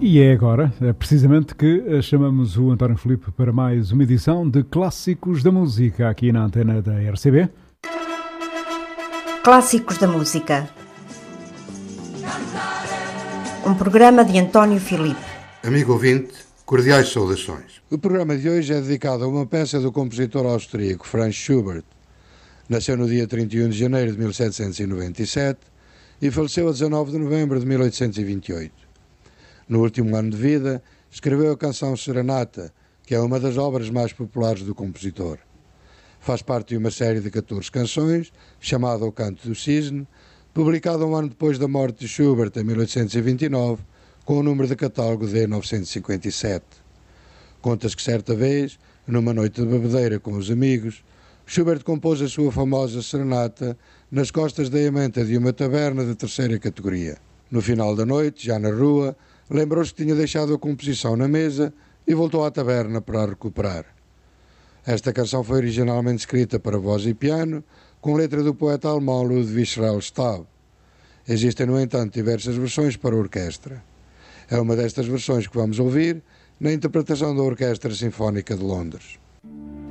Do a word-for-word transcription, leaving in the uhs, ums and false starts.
E é agora, é precisamente, que chamamos o António Filipe para mais uma edição de Clássicos da Música, aqui na antena da R C B. Clássicos da Música. Um programa de António Filipe. Amigo ouvinte, cordiais saudações. O programa de hoje é dedicado a uma peça do compositor austríaco Franz Schubert. Nasceu no dia trinta e um de janeiro de mil setecentos e noventa e sete e faleceu a dezanove de novembro de mil oitocentos e vinte e oito. No último ano de vida, escreveu a canção Serenata, que é uma das obras mais populares do compositor. Faz parte de uma série de catorze canções, chamada O Canto do Cisne, publicada um ano depois da morte de Schubert, em mil oitocentos e vinte e nove, com o número de catálogo D novecentos e cinquenta e sete. Conta-se que certa vez, numa noite de bebedeira com os amigos, Schubert compôs a sua famosa Serenata nas costas da ementa de uma taberna de terceira categoria. No final da noite, já na rua, lembrou-se que tinha deixado a composição na mesa e voltou à taberna para a recuperar. Esta canção foi originalmente escrita para voz e piano, com letra do poeta alemão Ludwig Schrell-Stab. Existem, no entanto, diversas versões para orquestra. É uma destas versões que vamos ouvir na interpretação da Orquestra Sinfónica de Londres.